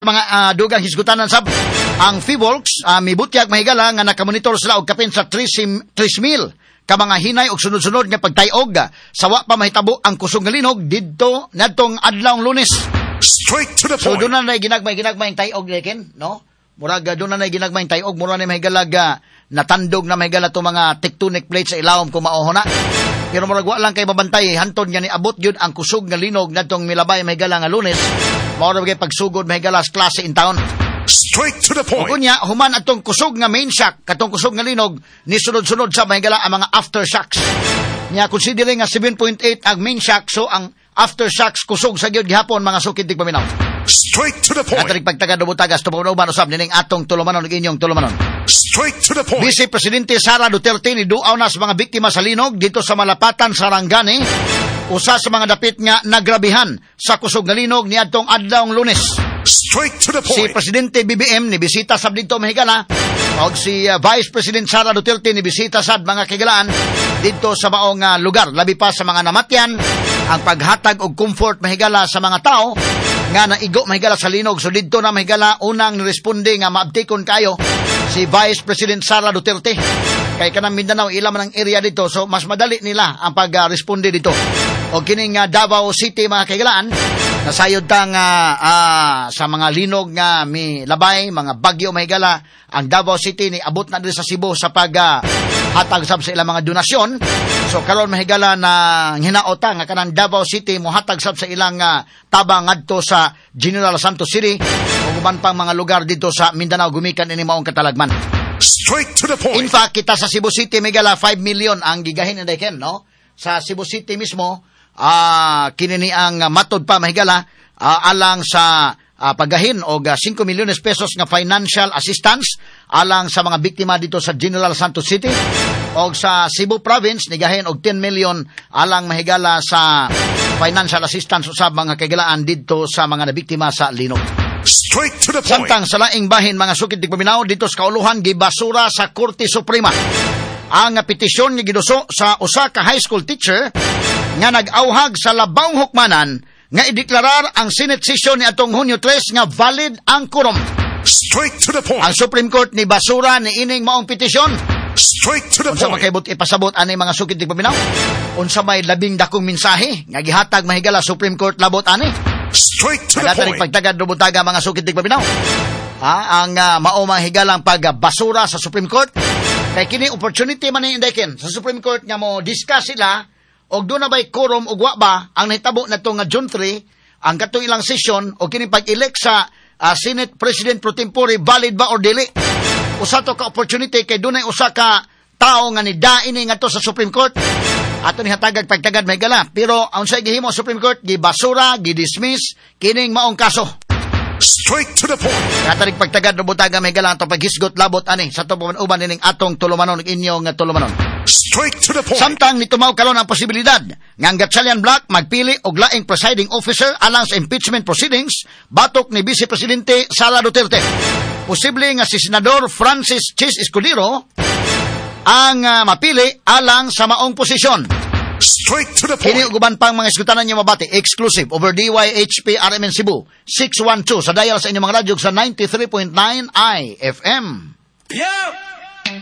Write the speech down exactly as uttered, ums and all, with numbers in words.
mga uh, dugang hisgutanan sab ang Fivolks uh, mibutyag mahigala nga nakamonitor sila og kapin sa tres mil ka mga hinay og sunod-sunod nga pagtayog sa wa pa mahitabo ang kusog nga linog didto nadtong adlawng Lunes. Straight to the So point. doon na na ginagmay ginagmay tayog leken, no? Murag doon na na ginagmay tayog mura na mahigala natandog na mahigala to mga tectonic plates sa ilawom kung mauho na. Pero murag wa lang kay mabantay hanton nga ni abot gyud ang kusog nga linog nadtong milabay mahigala nga Lunes. Mao ra gyud pagsugod mahigala sa klase in town. Straight to the point. Kunya human atong kusog nga main shock katong kusog nga linog ni sunod-sunod sa mahigala ang mga aftershocks. Nya considering nga seven point eight ang main shock, so ang aftershocks kusog sa gyud gihapon mga sukid tig paminaw. Straight to the point. Katarig pagtaga dubutagas tupunuban usab nining atong tulumanon ug inyong tulumanon. Straight to the point. Vice Presidente Sara Duterte ni duaw na sa mga biktima sa linog dito sa Malapatan, Sarangani. Usa sa mga dapit nga nagrabihan sa kusog nga linog niadtong adlawng Lunes. Straight to the Si point. Presidente B B M ni bisita sab dito mahigala og si uh, Vice President Sara Duterte ni bisita sad mga kigalaan dito sa maong uh, lugar labi pa sa mga namatyan ang paghatag og comfort mahigala sa mga tao nga naigo mahigala sa linog. So dito na mahigala unang responde nga maabtikon kayo si Vice President Sara Duterte kay kanang Mindanao ila man ang area dito, so mas madali nila ang pag-responde uh, dito. O kining uh, Davao City mga kaigalaan nasayod tang uh, uh, sa mga linog nga mi labay mga bagyo mahigala ang Davao City ni abot na diri sa Cebu sa pag uh, hatag sab sa ilang mga donasyon. So karon mahigala na hinaota nga kanang Davao City mo hatag sab sa ilang uh, tabang ngadto sa General Santos City ug uban pang mga lugar dito sa Mindanao gumikan ini maong katalagman. Straight to the point. In fact, kita sa Cebu City mahigala five million ang gigahin ni Ken, no? Sa Cebu City mismo ah uh, kinini ang uh, matod pa mahigala uh, alang sa uh, paggahin og uh, five milyones pesos nga financial assistance alang sa mga biktima dito sa General Santos City, og sa Cebu Province nigahin og ten million alang mahigala sa financial assistance usab mga kagalaan dito sa mga nabiktima sa linog. Straight to the point. Samtang sa laing bahin mga sukid tigpaminaw dito sa kauluhan gibasura sa Korte Suprema ang petisyon nga giduso sa usa ka high school teacher nga nag-awhag sa labawng hukmanan nga ideklarar ang Senate session ni atong Hunyo tres nga valid ang quorum. Straight to the point. Ang Supreme Court ni basura ni ining maong petisyon. Straight to the Unsa point. makaibot ipasabot ani mga sukid tigpaminaw? Unsa may labing dakong mensahe nga gihatag mahigala Supreme Court labot ani? Straight to the Nagatarig point. pagtagad dubutaga mga sukid tigpaminaw. Ha, ang uh, maumang higalang pagbasura sa Supreme Court. Kay kini opportunity man ni Indeken sa Supreme Court nga mo discuss sila og doon na ba'y quorum o wa ba ang nahitabo na ito nga June three ang katong ilang session o kini pag-elect sa uh, Senate President Pro Tempore valid ba or dili. Usa to ka opportunity kay doon ay usa ka tao nga ni daini nga to sa Supreme Court ato ni hatagag pagtagad may gala, pero ang sa gihimo Supreme Court gibasura gidismiss kining maong kaso. Straight to the point. Katarig pagtagad no butaga may galang to paghisgot labot ani sa tubuman uban nining atong tulumanon inyong nga tulumanon. Straight to the point. Samtang nitumaw karon ang posibilidad nga ang Gatchalian Block magpili og laing presiding officer alang sa impeachment proceedings batok ni Vice Presidente Sara Duterte. Posible nga si Senador Francis Chis Escudero ang uh, mapili alang sa maong posisyon. Straight to the Kini point. uban pang mga iskutanan niyo mabati exclusive over D Y H P R M N Cebu six one two sa dial sa inyong mga radyo sa ninety-three point nine I F M. Yeah.